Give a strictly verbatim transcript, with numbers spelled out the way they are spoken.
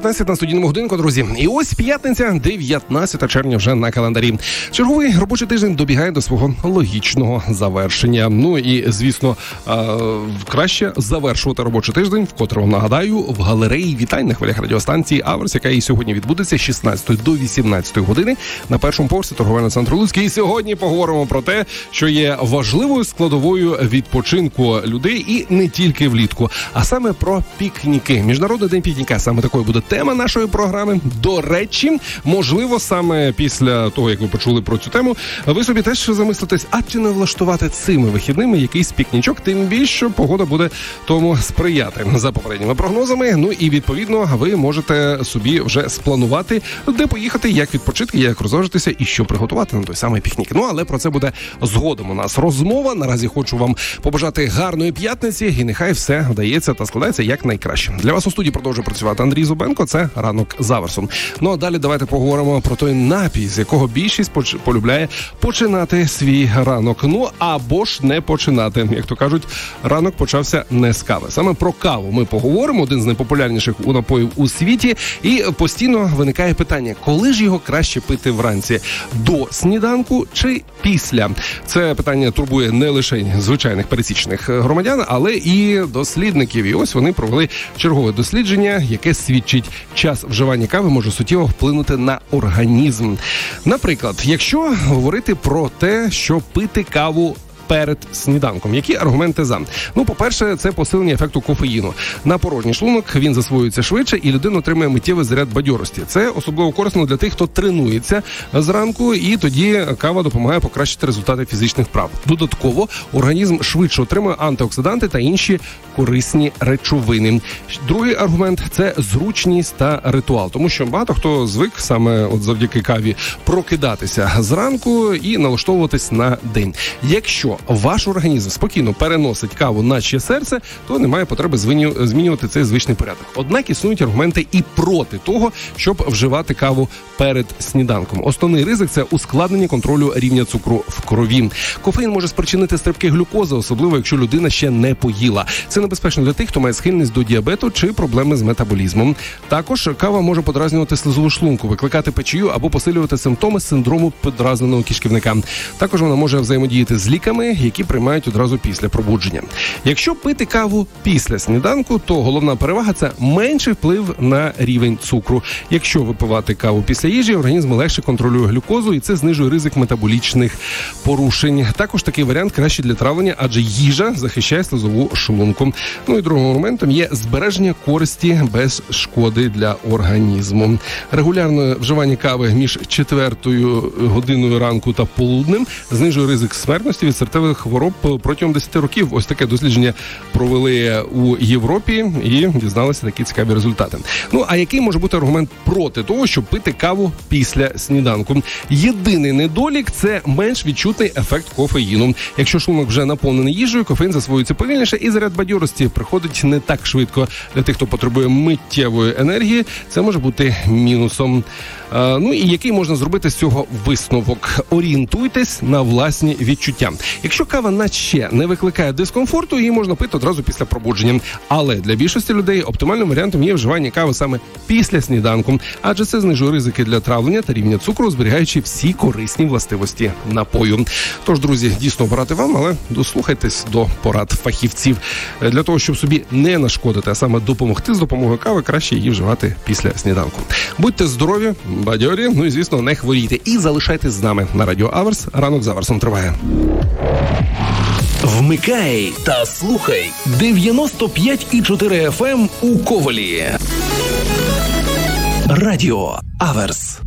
п'ятнадцять на студійному годинку, друзі. І ось п'ятниця, дев'ятнадцяте червня вже на календарі. Черговий робочий тиждень добігає до свого логічного завершення. Ну і, звісно, краще завершувати робочий тиждень, вкотре вам нагадаю, в галереї вітань на хвилях радіостанції «Аверс», яка і сьогодні відбудеться з шістнадцятої до вісімнадцятої години на першому поверсі торговельного центру «Луцький». І сьогодні поговоримо про те, що є важливою складовою відпочинку людей і не тільки влітку, а саме про пікніки. Міжнародний день пікніка. Саме такою буде тема нашої програми. До речі, можливо, саме після того, як ви почули про цю тему, ви собі теж замислитесь, а чи не влаштувати цими вихідними якийсь пікнічок, тим більше, що погода буде тому сприяти. За попередніми прогнозами, ну і відповідно ви можете собі вже спланувати, де поїхати, як відпочити, як розважитися і що приготувати на той самий пікнік. Ну, але про це буде згодом у нас розмова. Наразі хочу вам побажати гарної п'ятниці і нехай все вдається та складається як найкраще. Для вас у студії продовжує працювати Андрій Зубенко, це «Ранок з Аверсом». Ну, а далі давайте поговоримо про той напій, з якого більшість поч... полюбляє починати свій ранок. Ну, або ж не починати. Як то кажуть, ранок почався не з кави. Саме про каву ми поговоримо, один з найпопулярніших у напоїв у світі, і постійно виникає питання, коли ж його краще пити вранці? До сніданку чи після? Це питання турбує не лише звичайних пересічних громадян, але і дослідників. І ось вони провели чергове дослідження, яке свідчить, час вживання кави може суттєво вплинути на організм. Наприклад, якщо говорити про те, що пити каву перед сніданком. Які аргументи за? Ну, по-перше, це посилення ефекту кофеїну. На порожній шлунок він засвоюється швидше, і людина отримує миттєвий заряд бадьорості. Це особливо корисно для тих, хто тренується зранку, і тоді кава допомагає покращити результати фізичних вправ. Додатково, організм швидше отримує антиоксиданти та інші корисні речовини. Другий аргумент – це зручність та ритуал. Тому що багато хто звик саме от завдяки каві прокидатися зранку і налаштовуватись на день. Якщо ваш організм спокійно переносить каву наче серце, то немає потреби змінювати цей звичний порядок. Однак існують аргументи і проти того, щоб вживати каву перед сніданком. Основний ризик – це ускладнення контролю рівня цукру в крові. Кофеїн може спричинити стрибки глюкози, особливо якщо людина ще не поїла. Це небезпечно для тих, хто має схильність до діабету чи проблеми з метаболізмом. Також кава може подразнювати слизову шлунку, викликати печію або посилювати симптоми синдрому подразненого кишківника. Також вона може взаємодіяти з ліками, які приймають одразу після пробудження. Якщо пити каву після сніданку, то головна перевага – це менший вплив на рівень цукру. Якщо випивати каву після їжі, організм легше контролює глюкозу, і це знижує ризик метаболічних порушень. Також такий варіант краще для травлення, адже їжа захищає слизову шлунку. Ну і другим моментом є збереження користі без шкоди для організму. Регулярне вживання кави між четвертою годиною ранку та полуднем знижує ризик смертності від серцевих хвороб протягом десяти років. Ось таке дослідження провели у Європі і дізналися такі цікаві результати. Ну, а який може бути аргумент проти того, щоб пити каву після сніданку? Єдиний недолік – це менш відчутний ефект кофеїну. Якщо шлунок вже наповнений їжею, кофеїн засвоюється повільніше і заряд бадьорості приходить не так швидко. Для тих, хто потребує миттєвої енергії, це може бути мінусом. А, ну і який можна зробити з цього висновок? Орієнтуйтесь на власні відчуття. Якщо кава наче не викликає дискомфорту, її можна пити одразу після пробудження. Але для більшості людей оптимальним варіантом є вживання кави саме після сніданку, адже це знижує ризики для травлення та рівня цукру, зберігаючи всі корисні властивості напою. Тож, друзі, дійсно обирати вам, але дослухайтесь до порад фахівців. Для того, щоб собі не нашкодити, а саме допомогти з допомогою кави, краще її вживати після сніданку. Будьте здорові, бадьорі, ну і, звісно, не хворійте. І залишайтесь з нами на радіо «Аверс». Ранок з Аверсом триває. Вмикай та слухай дев'яносто п'ять і чотири еф ем у Ковелі. Радіо «Аверс».